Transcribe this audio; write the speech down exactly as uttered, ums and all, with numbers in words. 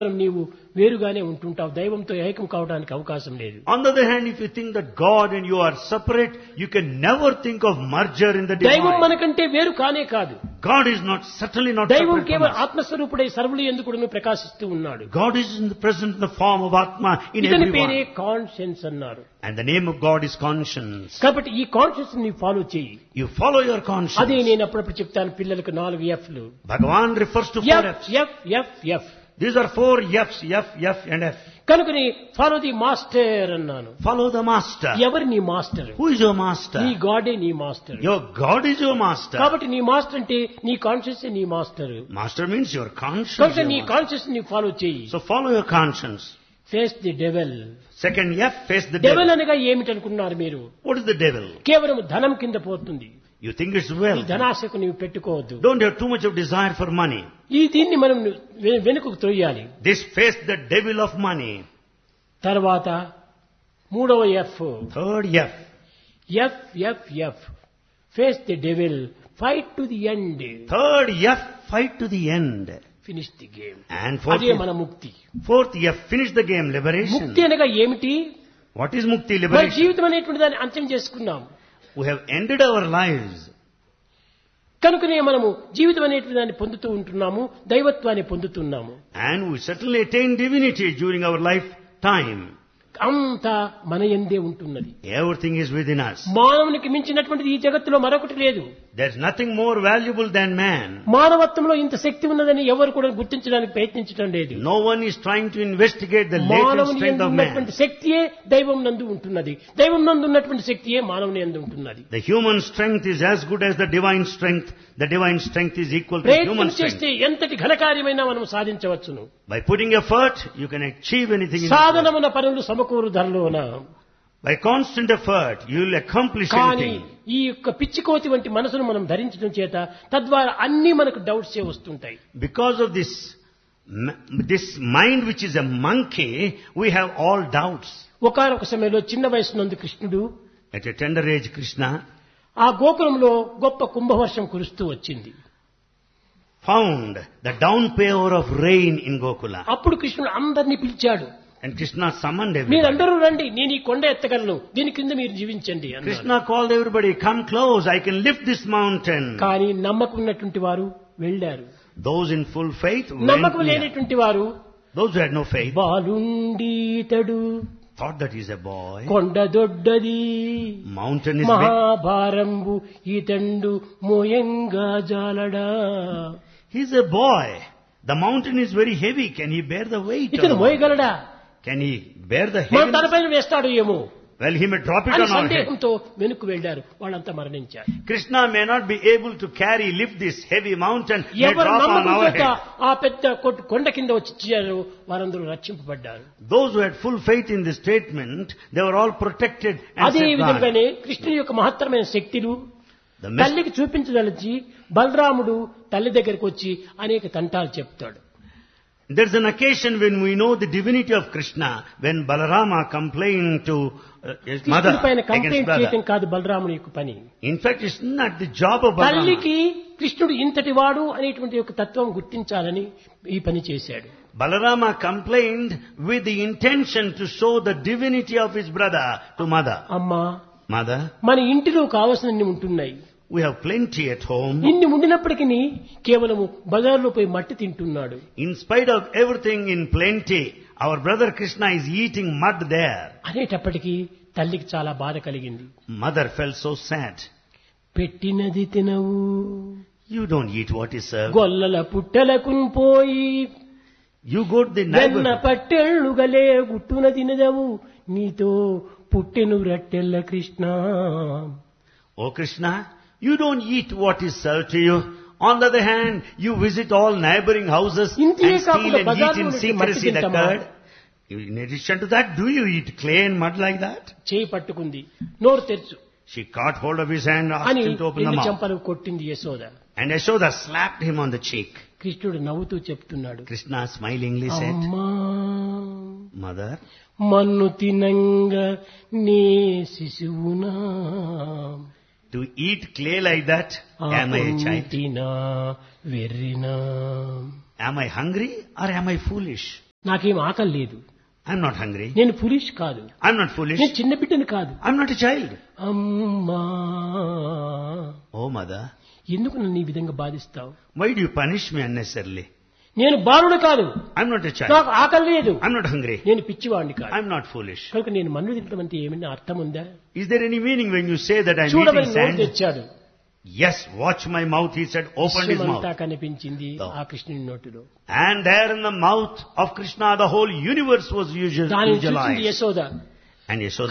నీవు వేరుగానే ఉంటుంటావు, దైవంతో ఏకం కావడానికి అవకాశం లేదు. On the other hand, if you think that God and you are separate, you can never think of merger in the దైవం divine. మనకంటే వేరు కానే కాదు. God is not, certainly not దైవం separate from కేవలం us. ఆత్మస్వరూపుడై సర్వులు ఎందుకు ప్రకాశిస్తూ ఉన్నాడు. God is in the present in the form of Atma in ఇతని పేరే everyone. కాన్షియన్స్ అన్నారు. And the name of God is conscience. కాబట్టి ఈ కాన్షియన్స్ ని ఫాలో చేయి. You follow your అదే conscience. నేను అప్పుడప్పుడు చెప్తాను పిల్లలకు నాలుగు ఎఫ్లు. Bhagavan refers to four F F's. F F F These are four F's, F, F and F. కనుకని ఫాలో ది మాస్టర్ అన్నాను. Follow the master. ఎవరు నీ master? Who is your master? నీ గాడే నీ master. Your God is your master. కాబట్టి నీ master అంటే నీ కాన్షియస్ నీ master. Master means your conscience. కాబట్టి your నీ master. కాన్షియస్ ని ఫాలో చేయి. So follow your conscience. Face the devil. Second F, face the devil devil. అనగా ఏమిటనుకున్నారు మీరు? What is the devil? కేవలం ధనం కింద పోతుంది. You think it's ఈ wealth. ధనాశకు నీవు పెట్టుకోవద్దు. Don't have too much of desire for money. ఈ దీన్ని మనం వె- వెనుకకు త్రొయ్యాలి. This face the devil of money. తర్వాత మూడవ F Third F. F F F face the devil, fight to the end, Third F, fight to the end. Finish the game. And fourth, అదే మన ముక్తి. fourth F, finish the game, liberation. ముక్తి అనగా ఏమిటి? What is mukti, మన liberation? జీవితం అనేటువంటి దాన్ని అంత్యం చేసుకున్నాం. We have ended our lives. కనుకనే మనము జీవితం అనేటువంటి దాన్ని పొందుతూ ఉంటున్నాము, దైవత్వాన్ని పొందుతున్నాము. And we certainly attain divinity during our lifetime. అంతా మన యందే ఉంటున్నది. Everything is within us. మానవునికి మించినటువంటిది ఈ జగత్తులో మరొకటి లేదు. There's nothing more valuable than man. మానవత్వంలో ఇంత శక్తి ఉన్నదని ఎవరు కూడా గుర్తించడానికి ప్రయత్నించడం లేదు. No one is trying to investigate the latent మానవుని strength యందు of man. ఉన్నటువంటి శక్తియే దైవం నందు ఉంటున్నది, దైవం నందు ఉన్నటువంటి శక్తియే మానవుని యందు ఉంటున్నది. The human strength is as good as the divine strength. The divine strength is equal to ప్రయత్నం human strength. చేస్తే ఎంతటి ఘనకార్యమైనా మనం సాధించవచ్చును. By putting effort, you can achieve anything in this world. సాధనమున పనులు సమకూరు ధరలోన. By constant effort, you will accomplish కానీ anything. ఈ యొక్క పిచ్చికోతి వంటి మనసును మనం ధరించడం చేత తద్వారా అన్ని మనకు డౌట్స్ ఏ వస్తుంటాయి. Because of this, m- this mind which is a monkey, we have all doubts. ఒకానొక సమయంలో చిన్న వయసు నందు కృష్ణుడు At a tender age, Krishna ఆ గోకులంలో గొప్ప కుంభవర్షం కురుస్తూ వచ్చింది. found the downpour of rain in Gokula. అప్పుడు కృష్ణుడు అందరినీ పిలిచాడు. And Krishna summoned everybody. మీరందరూ రండి, నేను ఈ కొండ ఎత్తగలను, దీని కింద మీరు జీవించండి అన్నాడు. Krishna called everybody, come close, I can lift this mountain. కానీ నమ్మకం ఉన్నటువంటి వారు వెళ్ళారు. Those in full faith went నమ్మకం near. లేనటువంటి వారు Those who had no faith బాలుండీతడు thought that he's a boy. కొండ దొడ్డది Mountain is big. మహాభారంబు ఈతండు మోయంగా జాలడా. He's a boy. The mountain is very heavy. Can he bear the weight? of ఇతను the mountain? మోయగలడా? Can he bear the మన heaviness? తలపైన వేస్తాడు ఏమో Well, he may drop it అని on our head. సందేహంతో వెనుక్కు వెళ్ళారు. వాళ్ళంతా మరణించారు. Krishna may not be able to carry, lift this heavy mountain, may ఎవరు drop on నమ్మకం our చేత head. ఆ పెద్ద కొట్టు- కొండ కింద వచ్చి చేరారు వారందరూ రక్షింపబడ్డారు. Those who had full faith in this statement, they were all protected and అదే safeguarded. విధంగానే కృష్ణుని యొక్క మహత్తరమైన శక్తులు The mess- తల్లికి చూపించదలిచి బలరాముడు తల్లి దగ్గరికి వచ్చి అనేక తంటాలు చెప్తాడు. There's an occasion when we know the divinity of Krishna, when Balarama complained to uh, his mother కృష్ణుడి పైన against కంప్లైంట్ brother. చేయటం కాదు బలరాముని యొక్క పని. In fact, it's not the job of Balarama. తల్లికి కృష్ణుడు ఇంతటి వాడు అనేటువంటి యొక్క తత్వం గుర్తించాలని ఈ పని చేశాడు. Balarama complained with the intention to show the divinity of his brother to mother. అమ్మా, Mother, మన ఇంటిలో కావలసినన్ని ఉంటున్నాయి. we have plenty at home. ఇన్ని ఉండినప్పటికీ కేవలము బజార్లో పోయి మట్టి తింటున్నాడు. In spite of everything in plenty, our brother Krishna is eating mud there. అనేటప్పటికీ తల్లికి చాలా బాధ కలిగింది. Mother felt so sad. పెట్టినది తినవు, You don't eat what is served. గొల్లల పుట్టలకు పోయి You go to the వెన్న neighbor. పట్టెళ్ళుగలే గుట్టున తినదవు, నీతో పుట్టెను రట్టెల్ల Krishna. Oh Krishna, you don't eat what is served to you. On the other hand, you visit all neighboring houses ఇంతే and steal కాకుండా and eat బజార్లో in నుండి secrecy మట్టి the తింటామా? curd. In addition to that, do you eat clay and mud like that? చేయి పట్టుకుంది, నోరు తెరుచు She caught hold of his hand and asked అని him to open the రెండు mouth. చెంపలు కొట్టింది Yashoda. And Yashoda slapped him on the cheek. కృష్ణుడు నవ్వుతూ చెప్తున్నాడు, Krishna smilingly said, అమ్మా Mother, మన్ను తినంగ నీ శిశువునా, to eat clay like that, am I a child? తినా వెర్రినా. Am I hungry or am I foolish? నాకేం ఆకలి లేదు, I'm not hungry. నేను ఫులిష్ కాదు, I'm not foolish. నేను చిన్న బిడ్డను కాదు. I'm not a child. అమ్మా, Oh mother, ఎందుకు నన్ను ఈ విధంగా బాధిస్తావు? why do you punish me unnecessarily? నేను బాలుడు కాదు, I'm not a child. నాకు ఆకలి లేదు, I'm not hungry. నేను పిచ్చివాడిని కాదు. I'm not foolish. కనుక నేను మన్ను తినడం అంటే ఏమైనా అర్థం ఉందా? Is there any meaning when you say that I'm చూడమని eating నోరు sand? తెచ్చాడు. Yes, watch my mouth, he said, opened his విశ్వమంతా mouth. కనిపించింది Oh. ఆ కృష్ణుని నోటిలో. And there in the mouth of Krishna, the whole universe was usual- దానిని చూసింది visualized. యశోద. And Yashoda